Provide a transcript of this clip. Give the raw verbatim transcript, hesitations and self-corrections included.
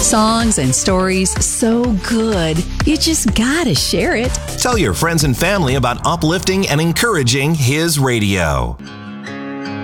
Songs and stories so good, you just gotta share it. Tell your friends and family about uplifting and encouraging His radio.